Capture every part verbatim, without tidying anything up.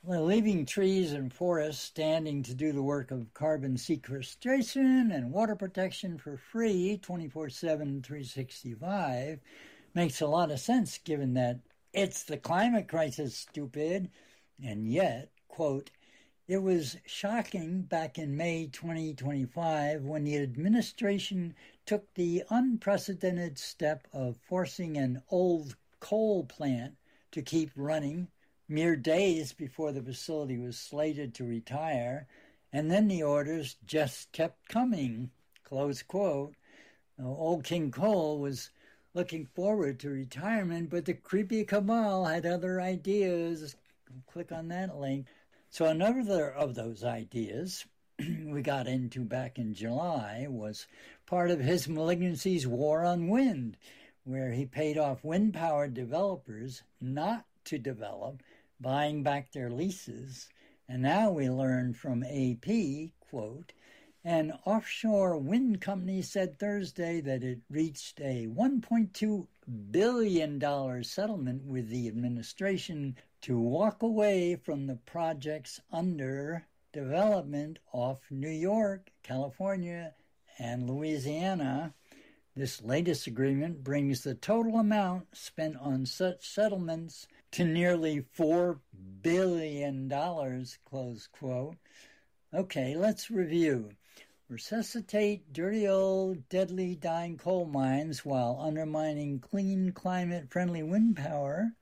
Well, leaving trees and forests standing to do the work of carbon sequestration and water protection for free, twenty-four seven, three sixty-five, makes a lot of sense given that it's the climate crisis, stupid. And yet, quote, it was shocking back in May twenty twenty-five when the administration took the unprecedented step of forcing an old coal plant to keep running mere days before the facility was slated to retire, and then the orders just kept coming, close quote. Now, Old King Coal was looking forward to retirement, but the creepy cabal had other ideas. Click on that link. So another of those ideas we got into back in July was part of his malignancy's war on wind, where he paid off wind-powered developers not to develop, buying back their leases. And now we learn from A P, quote, an offshore wind company said Thursday that it reached a one point two billion dollars settlement with the administration to walk away from the projects under development off New York, California, and Louisiana. This latest agreement brings the total amount spent on such settlements to nearly four billion dollars, close quote. Okay, let's review. Resuscitate dirty old, deadly, dying coal mines while undermining clean, climate-friendly wind power.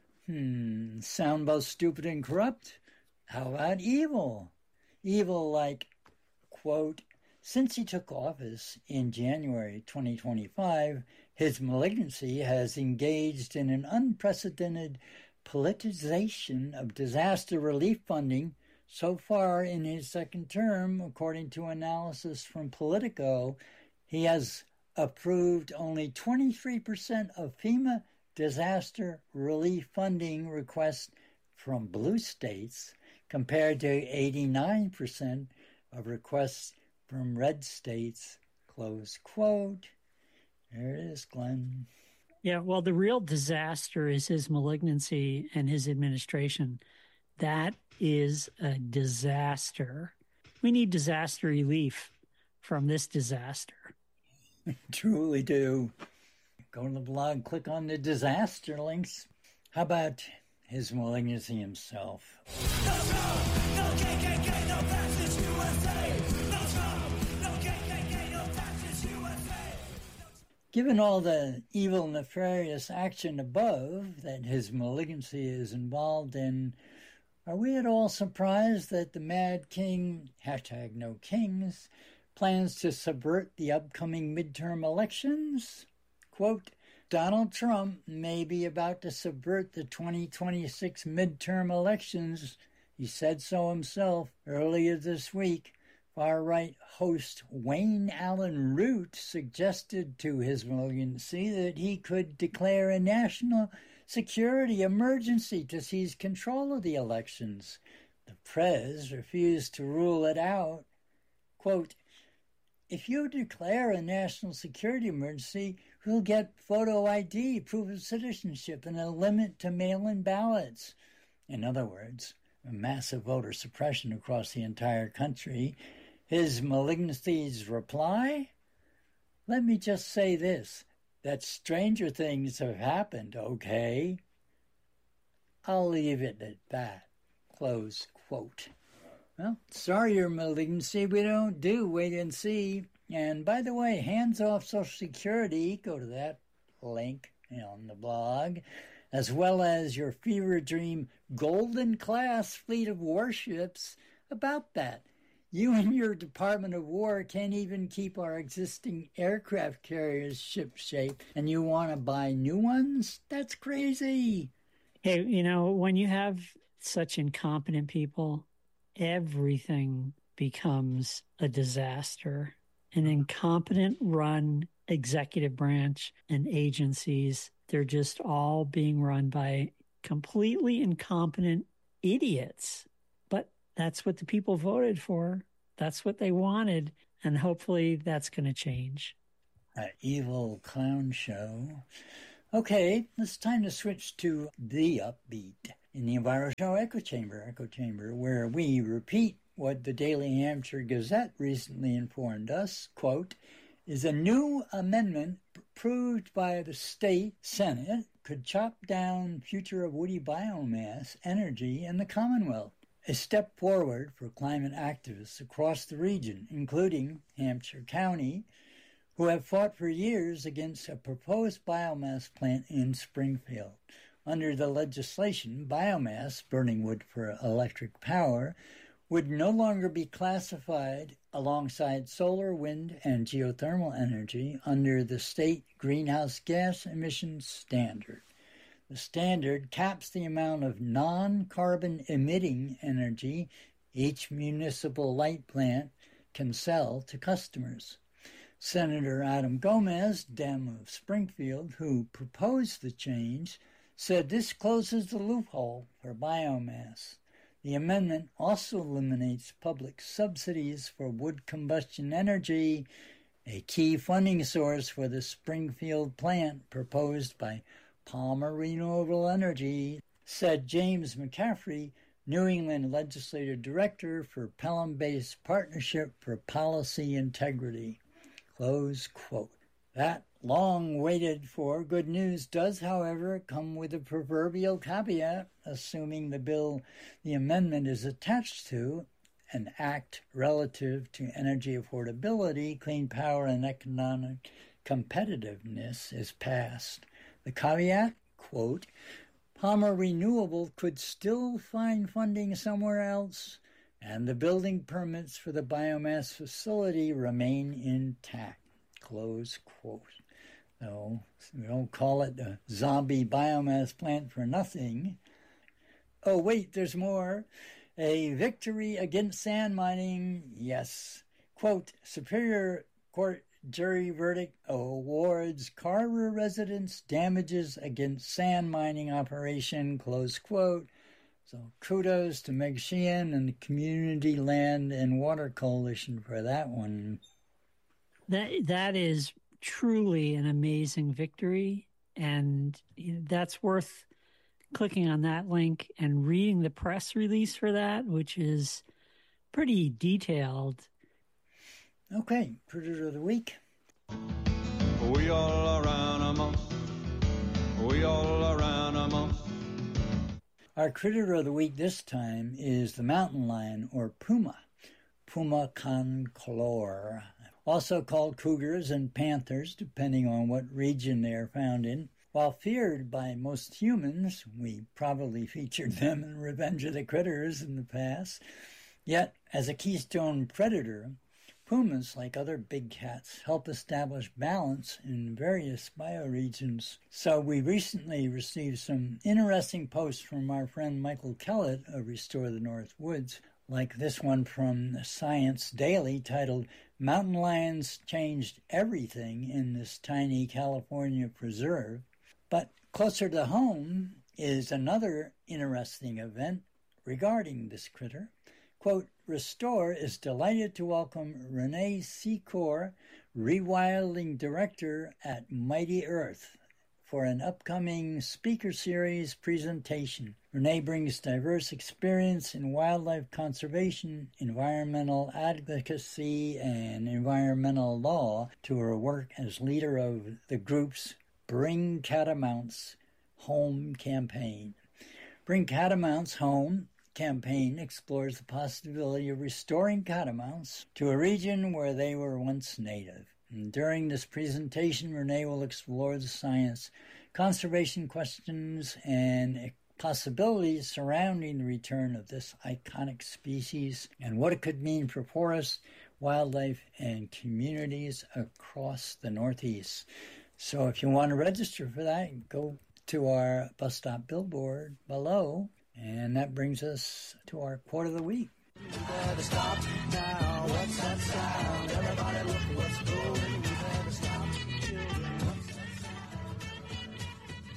Hmm, sound both stupid and corrupt? How about evil? Evil like, quote, since he took office in January twenty twenty-five, his malignancy has engaged in an unprecedented politicization of disaster relief funding. So far in his second term, according to analysis from Politico, he has approved only twenty-three percent of FEMA disaster relief funding requests from blue states compared to eighty-nine percent of requests from red states, close quote. There it is, Glenn. Yeah, well, the real disaster is his malignancy and his administration. That is a disaster. We need disaster relief from this disaster. Truly do. Go to the blog, click on the disaster links. How about his malignancy himself? No Trump, no K K K, no fascist U S A. No Trump, no K K K, no fascist U S A. Given all the evil, nefarious action above that his malignancy is involved in, are we at all surprised that the Mad King, hashtag no kings, plans to subvert the upcoming midterm elections? Quote, Donald Trump may be about to subvert the twenty twenty-six midterm elections. He said so himself earlier this week. Far-right host Wayne Allen Root suggested to his malignancy that he could declare a national security emergency to seize control of the elections. The Prez refused to rule it out. Quote, if you declare a national security emergency, we'll get photo I D, proof of citizenship, and a limit to mail-in ballots. In other words, a massive voter suppression across the entire country. His malignancy's reply? Let me just say this, that stranger things have happened, okay? I'll leave it at that. Close quote. Well, sorry, your malignancy, we don't do wait and see. And by the way, hands off Social Security, go to that link on the blog, as well as your fever dream golden class fleet of warships. About that, you and your Department of War can't even keep our existing aircraft carriers ship-shape, and you want to buy new ones? That's crazy. Hey, you know, when you have such incompetent people, everything becomes a disaster. An incompetent run executive branch and agencies, they're just all being run by completely incompetent idiots. But that's what the people voted for. That's what they wanted. And hopefully that's going to change. An evil clown show. Okay, it's time to switch to the upbeat. in the Environmental Echo Chamber, Echo Chamber, where we repeat what the Daily Hampshire Gazette recently informed us, quote, is a new amendment approved by the state Senate could chop down future of woody biomass energy in the Commonwealth, a step forward for climate activists across the region, including Hampshire County, who have fought for years against a proposed biomass plant in Springfield. Under the legislation, biomass, burning wood for electric power, would no longer be classified alongside solar, wind, and geothermal energy under the state greenhouse gas emissions standard. The standard caps the amount of non-carbon emitting energy each municipal light plant can sell to customers. Senator Adam Gomez, Dem of Springfield, who proposed the change, said this closes the loophole for biomass. The amendment also eliminates public subsidies for wood combustion energy, a key funding source for the Springfield plant proposed by Palmer Renewable Energy, said James McCaffrey, New England Legislative Director for Pelham-based Partnership for Policy Integrity. Close quote. That long-waited-for good news does, however, come with a proverbial caveat, assuming the bill the amendment is attached to, an act relative to energy affordability, clean power, and economic competitiveness is passed. The caveat, quote, Palmer Renewable could still find funding somewhere else, and the building permits for the biomass facility remain intact. Close quote. So we don't call it a zombie biomass plant for nothing. Oh, wait, there's more. A victory against sand mining, yes. Quote, Superior Court jury verdict awards Carver residents damages against sand mining operation, close quote. So kudos to Meg Sheehan and the Community Land and Water Coalition for that one. That that is truly an amazing victory, and that's worth clicking on that link and reading the press release for that, which is pretty detailed. Okay, Critter of the Week. We all are animals. We all are animals. Our Critter of the Week this time is the mountain lion, or puma, Puma concolor, also called cougars and panthers, depending on what region they are found in. While feared by most humans, we probably featured them in Revenge of the Critters in the past, yet as a keystone predator, pumas, like other big cats, help establish balance in various bioregions. So we recently received some interesting posts from our friend Michael Kellett of Restore the North Woods, like this one from Science Daily titled, Mountain Lions Changed Everything in This Tiny California Preserve. But closer to home is another interesting event regarding this critter. Quote, Restore is delighted to welcome Renee Secor, Rewilding Director at Mighty Earth, for an upcoming speaker series presentation. Renee brings diverse experience in wildlife conservation, environmental advocacy, and environmental law to her work as leader of the group's Bring Catamounts Home campaign. Bring Catamounts Home campaign explores the possibility of restoring catamounts to a region where they were once native. And during this presentation, Renee will explore the science, conservation questions, and possibilities surrounding the return of this iconic species and what it could mean for forests, wildlife, and communities across the Northeast. So if you want to register for that, go to our bus stop billboard below. And that brings us to our quote of the week. You better stop now. What's that sound? Everybody look what's going. You better stop. Children, what's that sound?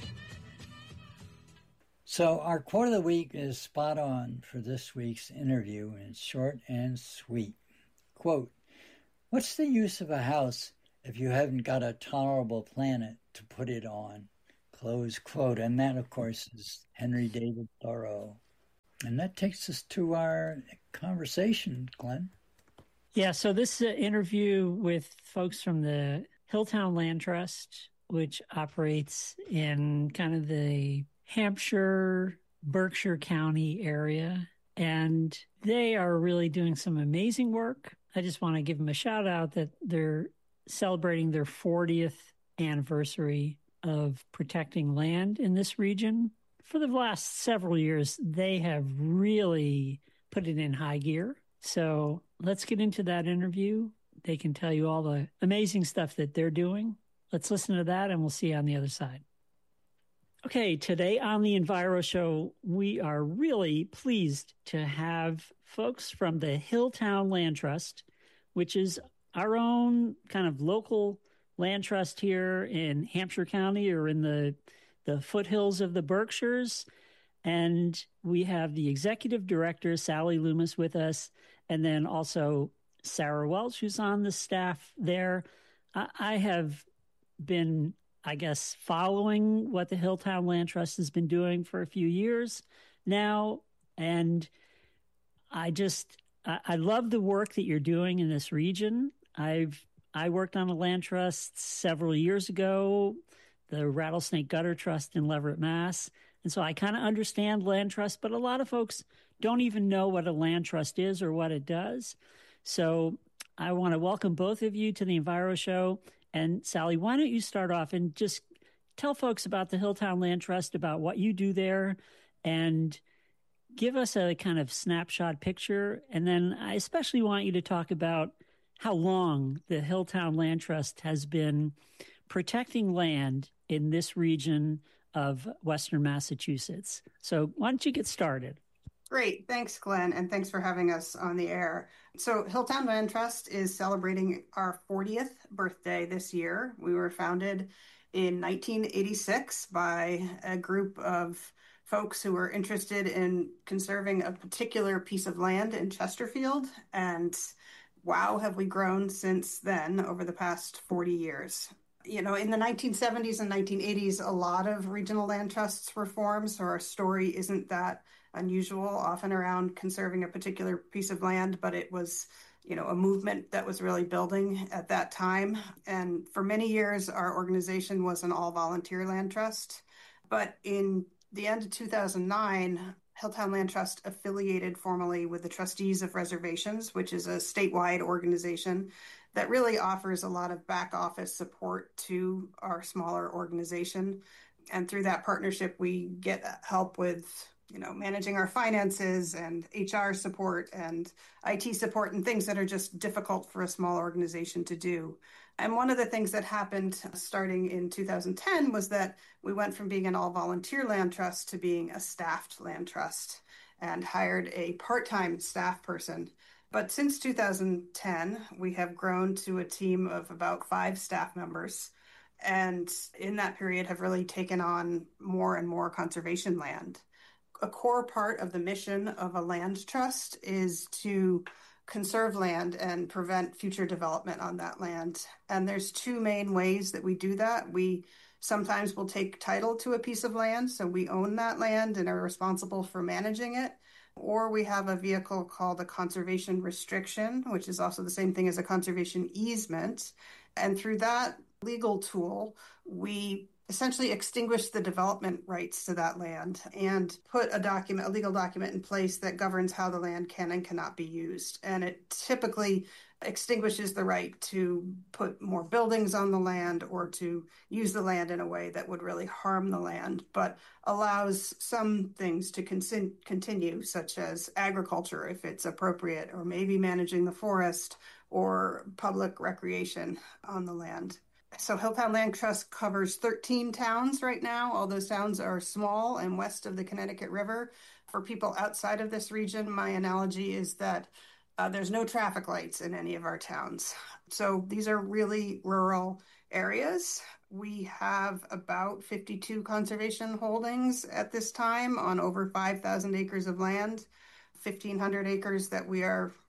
So our quote of the week is spot on for this week's interview, and it's short and sweet. Quote, what's the use of a house if you haven't got a tolerable planet to put it on? close quote. And that, of course, is Henry David Thoreau. And that takes us to our conversation, Glenn. Yeah, so this is an interview with folks from the Hilltown Land Trust, which operates in kind of the Hampshire, Berkshire County area. And they are really doing some amazing work. I just want to give them a shout out that they're celebrating their fortieth anniversary of protecting land in this region. For the last several years, they have really put it in high gear. So let's get into that interview. They can tell you all the amazing stuff that they're doing. Let's listen to that, and we'll see you on the other side. Okay, today on the Enviro Show, we are really pleased to have folks from the Hilltown Land Trust, which is our own kind of local land trust here in Hampshire County or in the, the foothills of the Berkshires. And we have the executive director, Sally Loomis, with us, and then also Sarah Welch, who's on the staff there. I, I have been, I guess, following what the Hilltown Land Trust has been doing for a few years now. And I just, I, I love the work that you're doing in this region. I've, I worked on a land trust several years ago, the Rattlesnake Gutter Trust in Leverett, Mass. And so I kind of understand land trust, but a lot of folks don't even know what a land trust is or what it does. So I want to welcome both of you to the Enviro Show. And Sally, why don't you start off and just tell folks about the Hilltown Land Trust, about what you do there, and give us a kind of snapshot picture. And then I especially want you to talk about how long the Hilltown Land Trust has been protecting land in this region of Western Massachusetts. So why don't you get started? Great. Thanks, Glenn, and thanks for having us on the air. So Hilltown Land Trust is celebrating our fortieth birthday this year. We were founded in nineteen eighty-six by a group of folks who were interested in conserving a particular piece of land in Chesterfield. And wow, have we grown since then over the past forty years. You know, in the nineteen seventies and nineteen eighties, a lot of regional land trusts were formed, so our story isn't that unusual, often around conserving a particular piece of land, but it was, you know, a movement that was really building at that time. And for many years, our organization was an all-volunteer land trust. But in the end of two thousand nine, Hilltown Land Trust affiliated formally with the Trustees of Reservations, which is a statewide organization that really offers a lot of back office support to our smaller organization. And through that partnership, we get help with, you know, managing our finances and H R support and I T support and things that are just difficult for a small organization to do. And one of the things that happened starting in two thousand ten was that we went from being an all-volunteer land trust to being a staffed land trust and hired a part-time staff person. But since two thousand ten, we have grown to a team of about five staff members. And in that period have really taken on more and more conservation land. A core part of the mission of a land trust is to conserve land and prevent future development on that land. And there's two main ways that we do that. We sometimes will take title to a piece of land, so we own that land and are responsible for managing it. Or we have a vehicle called a conservation restriction, which is also the same thing as a conservation easement. And through that legal tool, we essentially extinguish the development rights to that land and put a document, a legal document in place that governs how the land can and cannot be used. And it typically extinguishes the right to put more buildings on the land or to use the land in a way that would really harm the land, but allows some things to con- continue, such as agriculture, if it's appropriate, or maybe managing the forest or public recreation on the land. So Hilltown Land Trust covers thirteen towns right now. All those towns are small and west of the Connecticut River. For people outside of this region, my analogy is that uh, there's no traffic lights in any of our towns. So these are really rural areas. We have about fifty-two conservation holdings at this time on over five thousand acres of land, fifteen hundred acres that we are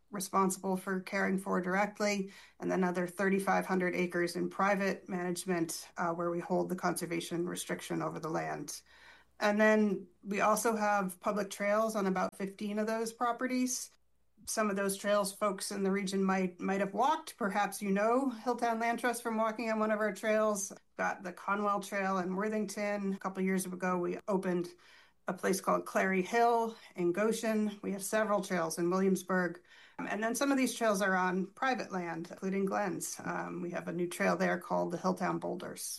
responsible for caring for directly, and then another thirty-five hundred acres in private management uh, where we hold the conservation restriction over the land. And then we also have public trails on about fifteen of those properties. Some of those trails folks in the region might might have walked. Perhaps you know Hilltown Land Trust from walking on one of our trails. Got the Conwell Trail in Worthington. A couple years ago, we opened a place called Clary Hill in Goshen. We have several trails in Williamsburg. And then some of these trails are on private land, including Glenn's. Um, we have a new trail there called the Hilltown Boulders.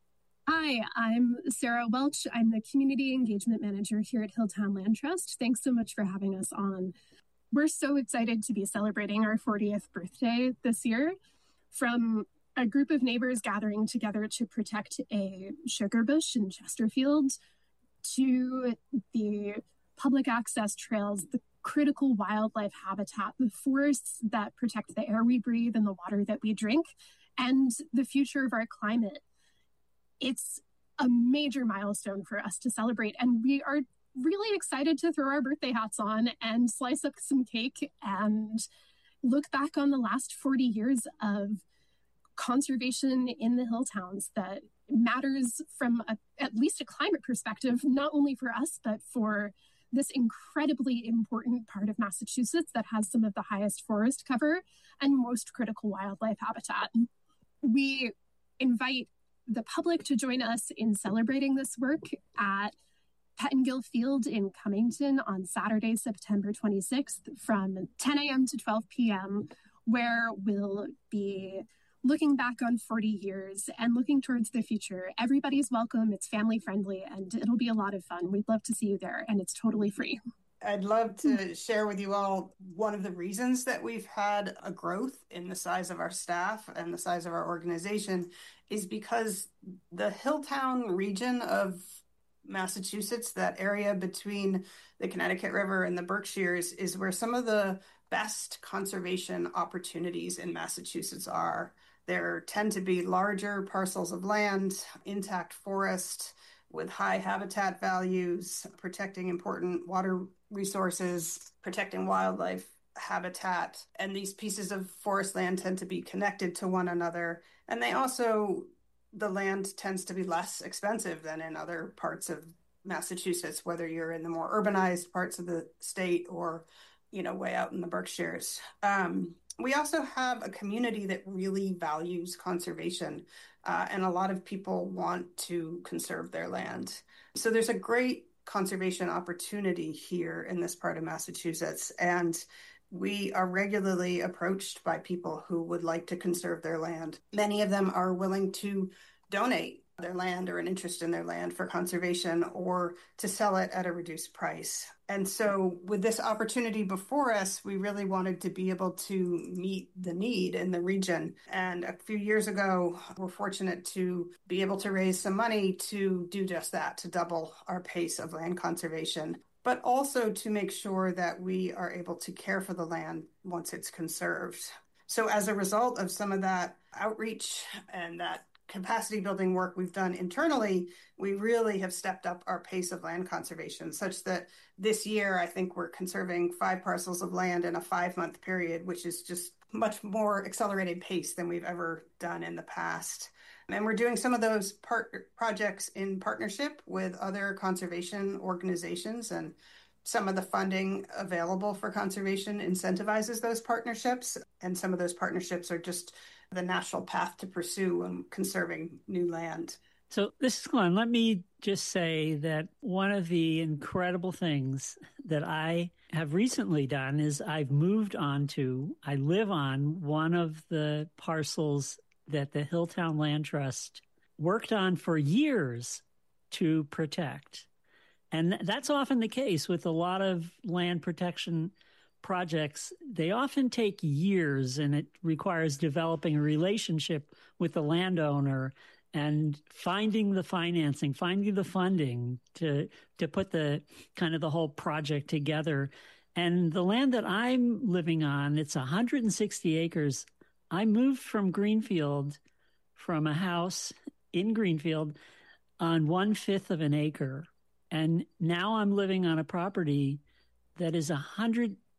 Hi, I'm Sarah Welch. I'm the Community Engagement Manager here at Hilltown Land Trust. Thanks so much for having us on. We're so excited to be celebrating our fortieth birthday this year. From a group of neighbors gathering together to protect a sugar bush in Chesterfield, to the public access trails, the critical wildlife habitat, the forests that protect the air we breathe and the water that we drink, and the future of our climate. It's a major milestone for us to celebrate, and we are really excited to throw our birthday hats on and slice up some cake and look back on the last forty years of conservation in the Hilltowns that matters from a, at least a climate perspective, not only for us, but for this incredibly important part of Massachusetts that has some of the highest forest cover and most critical wildlife habitat. We invite the public to join us in celebrating this work at Pettingill Field in Cummington on Saturday, September twenty-sixth from ten a.m. to twelve p.m., where we'll be looking back on forty years and looking towards the future. Everybody's welcome. It's family friendly and it'll be a lot of fun. We'd love to see you there, and it's totally free. I'd love to share with you all one of the reasons that we've had a growth in the size of our staff and the size of our organization is because the Hilltown region of Massachusetts, that area between the Connecticut River and the Berkshires, is where some of the best conservation opportunities in Massachusetts are. There tend to be larger parcels of land, intact forest with high habitat values, protecting important water resources, protecting wildlife habitat. And these pieces of forest land tend to be connected to one another. And they also, the land tends to be less expensive than in other parts of Massachusetts, whether you're in the more urbanized parts of the state or, you know, way out in the Berkshires. Um, we also have a community that really values conservation, uh, and a lot of people want to conserve their land. So there's a great conservation opportunity here in this part of Massachusetts, and we are regularly approached by people who would like to conserve their land. Many of them are willing to donate their land or an interest in their land for conservation or to sell it at a reduced price. And so with this opportunity before us, we really wanted to be able to meet the need in the region. And a few years ago, we're fortunate to be able to raise some money to do just that, to double our pace of land conservation, but also to make sure that we are able to care for the land once it's conserved. So as a result of some of that outreach and that capacity building work we've done internally, we really have stepped up our pace of land conservation, such that this year, I think we're conserving five parcels of land in a five-month period, which is just much more accelerated pace than we've ever done in the past. And we're doing some of those part- projects in partnership with other conservation organizations, and some of the funding available for conservation incentivizes those partnerships. And some of those partnerships are just the natural path to pursue when conserving new land. So this is Glenn. Let me just say that one of the incredible things that I have recently done is I've moved on to, I live on one of the parcels that the Hilltown Land Trust worked on for years to protect. And that's often the case with a lot of land protection projects. They often take years, and it requires developing a relationship with the landowner and finding the financing, finding the funding to to put the kind of the whole project together. And the land that I'm living on, it's one hundred sixty acres. I moved from Greenfield, from a house in Greenfield on one-fifth of an acre. And now I'm living on a property that is one hundred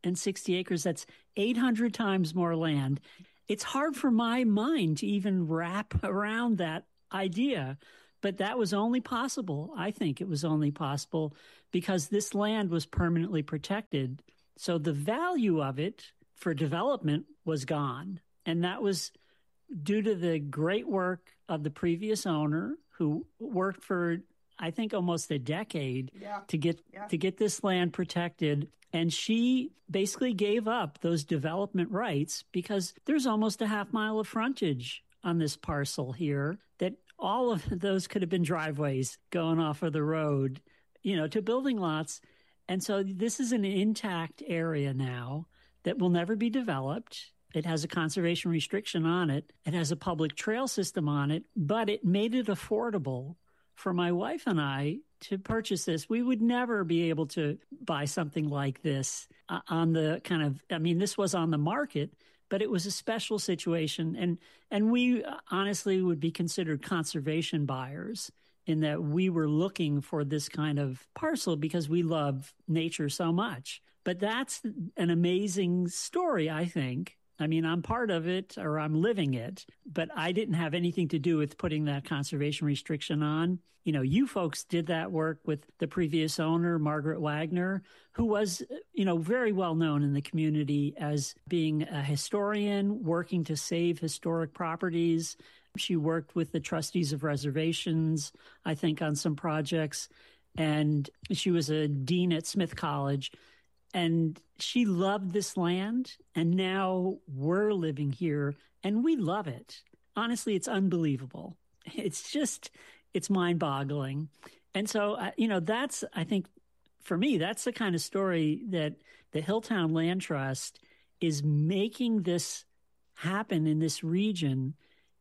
sixty acres. That's eight hundred times more land. It's hard for my mind to even wrap around that idea, but that was only possible. I think it was only possible because this land was permanently protected. So the value of it for development was gone. And that was due to the great work of the previous owner, who worked for, I think, almost a decade yeah. to get yeah. to get this land protected. And she basically gave up those development rights because there's almost a half mile of frontage on this parcel here that all of those could have been driveways going off of the road, you know, to building lots. And so this is an intact area now that will never be developed. It has a conservation restriction on it. It has a public trail system on it, but it made it affordable for my wife and I to purchase this. We would never be able to buy something like this uh, on the kind of, I mean, this was on the market, but it was a special situation. And, and we honestly would be considered conservation buyers in that we were looking for this kind of parcel because we love nature so much. But that's an amazing story, I think. I mean, I'm part of it or I'm living it, but I didn't have anything to do with putting that conservation restriction on. You know, you folks did that work with the previous owner, Margaret Wagner, who was, you know, very well known in the community as being a historian working to save historic properties. She worked with the trustees of reservations, I think, on some projects, and she was a dean at Smith College. And she loved this land, and now we're living here, and we love it. Honestly, it's unbelievable. It's just, it's mind-boggling. And so, uh, you know, that's, I think, for me, that's the kind of story that the Hilltown Land Trust is making this happen in this region.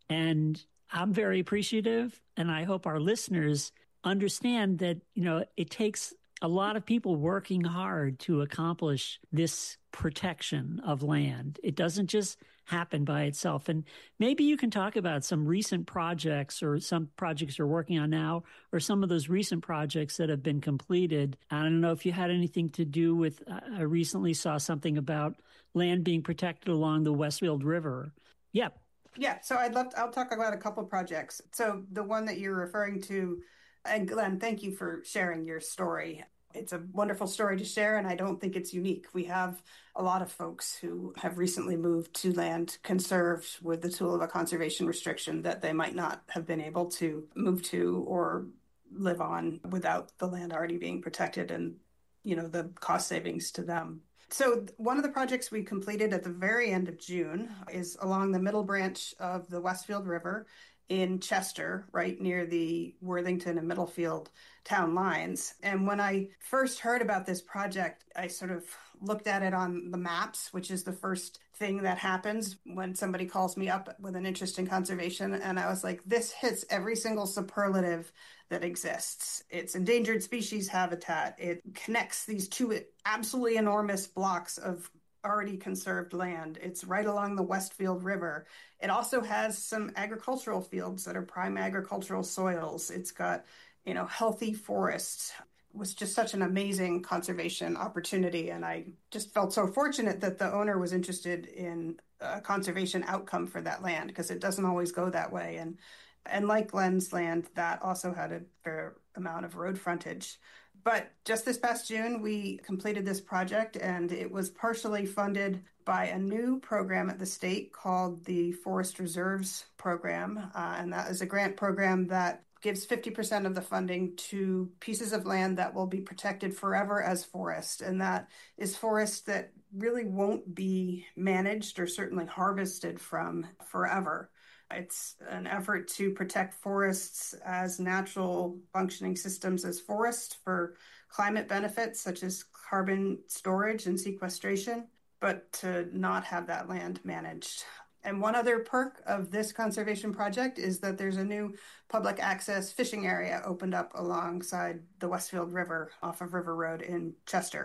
And I'm very appreciative, and I hope our listeners understand that, you know, it takes a lot of people working hard to accomplish this protection of land. It doesn't just happen by itself. And maybe you can talk about some recent projects or some projects you're working on now, or some of those recent projects that have been completed. I don't know if you had anything to do with, uh, I recently saw something about land being protected along the Westfield River. Yep. Yeah, so I'd love to, I'll talk about a couple projects. So the one that you're referring to, and Glenn, thank you for sharing your story. It's a wonderful story to share, and I don't think it's unique. We have a lot of folks who have recently moved to land conserved with the tool of a conservation restriction that they might not have been able to move to or live on without the land already being protected and, you know, the cost savings to them. So one of the projects we completed at the very end of June is along the middle branch of the Westfield River in Chester, right near the Worthington and Middlefield town lines. And when I first heard about this project, I sort of looked at it on the maps, which is the first thing that happens when somebody calls me up with an interest in conservation. And I was like, this hits every single superlative that exists. It's endangered species habitat. It connects these two absolutely enormous blocks of already conserved land. It's right along the Westfield River. It also has some agricultural fields that are prime agricultural soils. It's got, you know, healthy forests. It was just such an amazing conservation opportunity. And I just felt so fortunate that the owner was interested in a conservation outcome for that land, because it doesn't always go that way. And and like Glenn's land, that also had a fair amount of road frontage. But just this past June, we completed this project, and it was partially funded by a new program at the state called the Forest Reserves Program. Uh, and that is a grant program that gives fifty percent of the funding to pieces of land that will be protected forever as forest. And that is forest that really won't be managed or certainly harvested from forever. It's an effort to protect forests as natural functioning systems as forests for climate benefits, such as carbon storage and sequestration, but to not have that land managed. And one other perk of this conservation project is that there's a new public access fishing area opened up alongside the Westfield River off of River Road in Chester.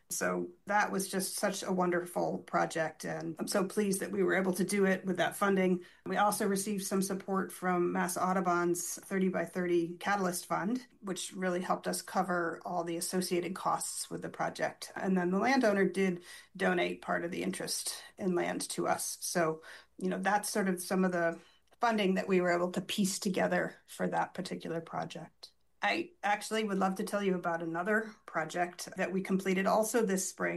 So that was just such a wonderful project, and I'm so pleased that we were able to do it with that funding. We also received some support from Mass Audubon's thirty by thirty Catalyst Fund, which really helped us cover all the associated costs with the project. And then the landowner did donate part of the interest in land to us. So, you know, that's sort of some of the funding that we were able to piece together for that particular project. I actually would love to tell you about another project that we completed also this spring.